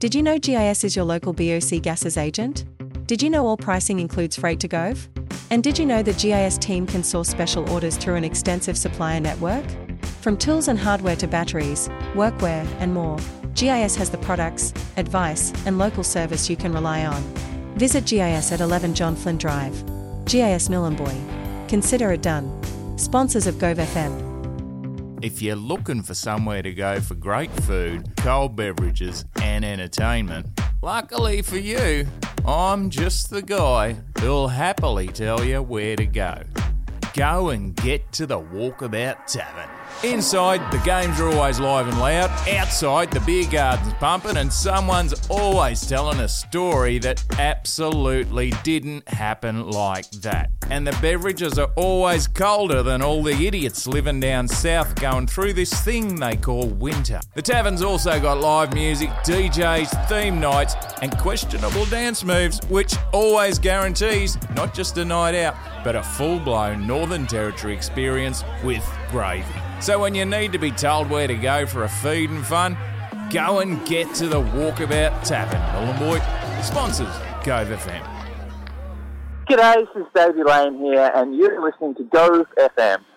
Did you know GIS is your local BOC Gases agent? Did you know all pricing includes freight to Gove? And did you know the GIS team can source special orders through an extensive supplier network? From tools and hardware to batteries, workwear, and more, GIS has the products, advice, and local service you can rely on. Visit GIS at 11 John Flynn Drive. GIS Nhulunbuy. Consider it done. Sponsors of Gove FM. If you're looking for somewhere to go for great food, cold beverages and entertainment, luckily for you, I'm just the guy who'll happily tell you where to go. Go and get to the Walkabout Tavern. Inside, the games are always live and loud. Outside, the beer garden's pumping and someone's always telling a story that absolutely didn't happen like that. And the beverages are always colder than all the idiots living down south going through this thing they call winter. The tavern's also got live music, DJs, theme nights, and questionable dance moves, which always guarantees not just a night out, but a full-blown Northern Territory experience with gravy. So when you need to be told where to go for a feed and fun, go and get to the Walkabout Tavern. Nhulunbuy, sponsors Gove FM. G'day, this is Davey Lane here, and you're listening to Gove FM.